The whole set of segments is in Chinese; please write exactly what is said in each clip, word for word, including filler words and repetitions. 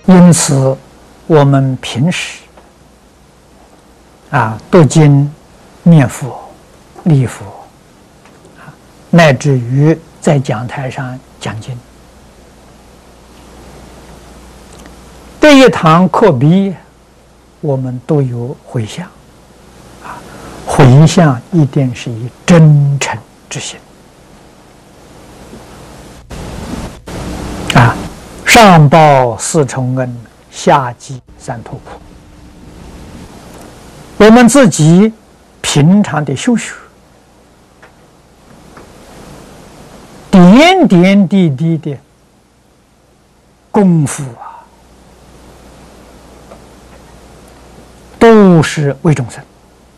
因此，我们平时啊读经、念佛、礼佛，啊，乃至于在讲台上讲经，这一堂课毕，我们都有回向，啊，回向一定是以真诚之心，啊，上报四重恩，下济三途苦。我们自己平常的修学，点点滴滴的功夫啊，都是为众生，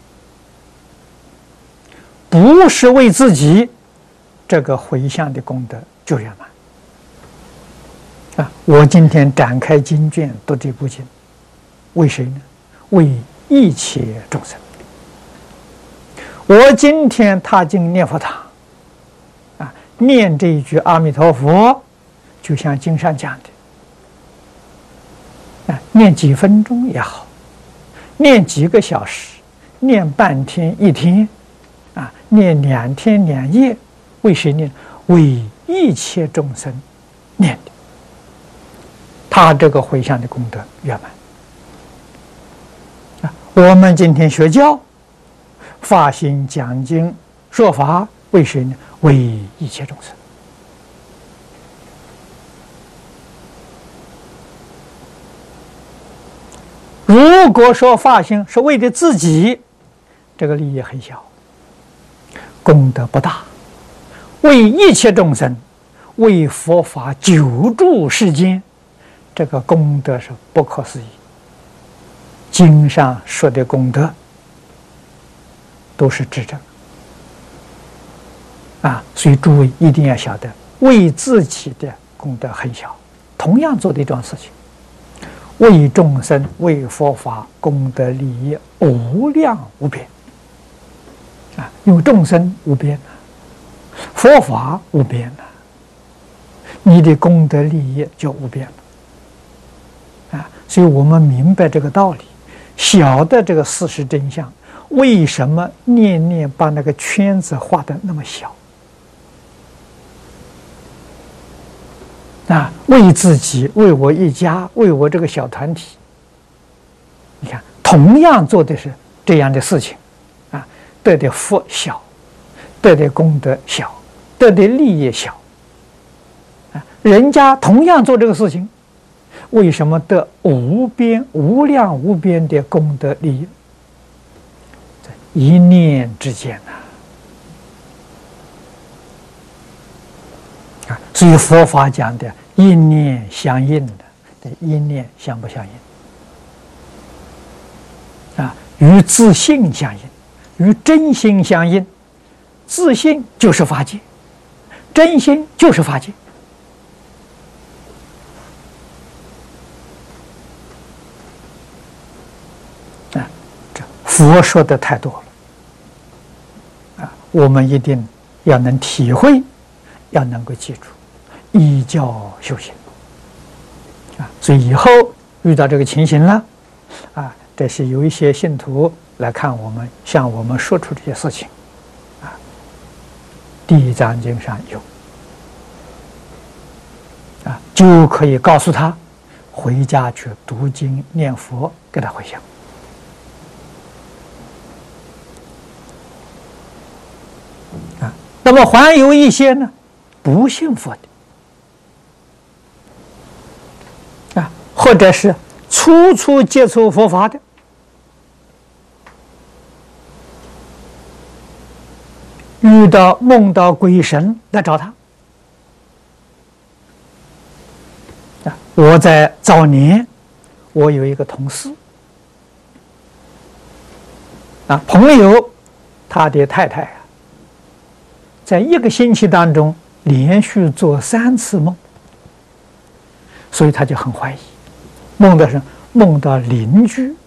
不是为自己，这个回向的功德就圆满。啊，我今天展开经卷读这部经，为谁呢？为一切众生。我今天踏进念佛堂，啊，念这一句阿弥陀佛，就像经上讲的，啊，念几分钟也好，念几个小时，念半天一天，啊，念两天两夜，为谁念？为一切众生念的。他这个回向的功德圆满。啊，我们今天学教，发心讲经说法，为谁呢？为一切众生。如果说发心是为了自己，这个利益很小，功德不大。为一切众生，为佛法久住世间，这个功德是不可思议。经上说的功德都是至真啊，所以诸位一定要晓得，为自己的功德很小，同样做的一桩事情，为众生、为佛法功德利益无量无边啊！因为众生无边啊，佛法无边啊，你的功德利益就无边了啊！所以我们明白这个道理，晓得这个事实真相，为什么念念把那个圈子画得那么小？啊，为自己，为我一家，为我这个小团体，你看，同样做的是这样的事情，啊，得的福小，得的功德小，得的利益小，啊，人家同样做这个事情，为什么得无边、无量无边的功德利益？在一念之间呐！啊，所以佛法讲的一念相应的，这一念相不相应？啊，与自性相应，与真心相应。自性就是法界，真心就是法界。啊，这佛说的太多了，啊，我们一定要能体会，要能够记住，依教修行。啊，所以以后遇到这个情形了，啊，这是有一些信徒来看我们，向我们说出这些事情，啊，《地藏经》上有，啊，就可以告诉他，回家去读经念佛，给他回向。啊，那么还有一些呢，不信佛的，啊，或者是初初接触佛法的，遇到梦到鬼神来找他。啊，我在早年，我有一个同事，啊，朋友，他的太太啊，在一个星期当中连续做三次梦，所以他就很怀疑，梦到什么？梦到邻居